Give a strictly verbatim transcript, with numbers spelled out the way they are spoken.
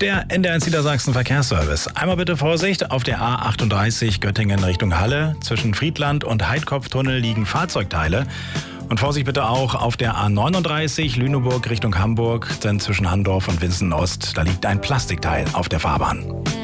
Der N D R eins Niedersachsen Verkehrsservice. Einmal bitte Vorsicht, auf der A achtunddreißig Göttingen Richtung Halle. Zwischen Friedland und Heidkopftunnel liegen Fahrzeugteile. Und Vorsicht bitte auch auf der A neununddreißig Lüneburg Richtung Hamburg, denn zwischen Handorf und Winsen Ost, da liegt ein Plastikteil auf der Fahrbahn.